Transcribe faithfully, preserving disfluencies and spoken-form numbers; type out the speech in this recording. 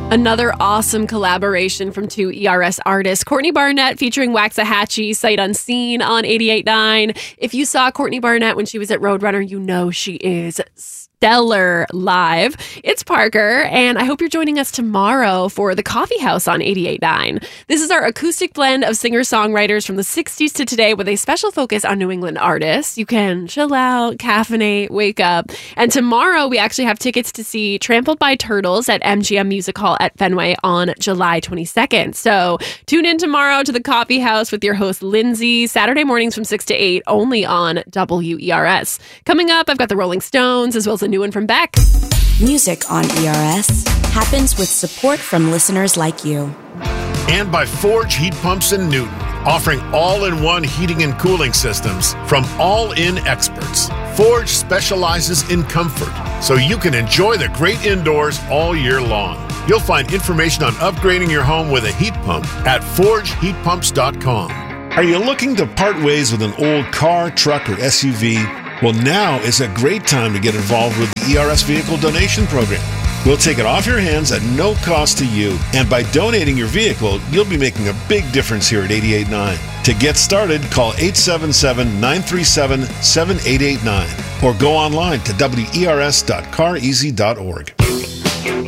Another awesome collaboration from two E R S artists, Courtney Barnett featuring Waxahachie, Sight Unseen on eighty-eight point nine. If you saw Courtney Barnett when she was at Roadrunner, you know she is stellar live. It's Parker, and I hope you're joining us tomorrow for The Coffee House on eighty-eight point nine. This is our acoustic blend of singer-songwriters from the sixties to today with a special focus on New England artists. You can chill out, caffeinate, wake up. And tomorrow we actually have tickets to see Trampled by Turtles at M G M Music Hall at Fenway on July twenty-second. So tune in tomorrow to The Coffee House with your host, Lindsay, Saturday mornings from six to eight, only on W E R S. Coming up, I've got the Rolling Stones, as well as a new one from Beck. Music on E R S happens with support from listeners like you. And by Forge Heat Pumps in Newton, offering all-in-one heating and cooling systems from all-in experts. Forge specializes in comfort, so you can enjoy the great indoors all year long. You'll find information on upgrading your home with a heat pump at forge heat pumps dot com. Are you looking to part ways with an old car, truck, or S U V? Well, now is a great time to get involved with the E R S Vehicle Donation Program. We'll take it off your hands at no cost to you, and by donating your vehicle, you'll be making a big difference here at eighty-eight point nine. To get started, call eight seven seven, nine three seven, seven eight eight nine or go online to W E R S dot car easy dot org.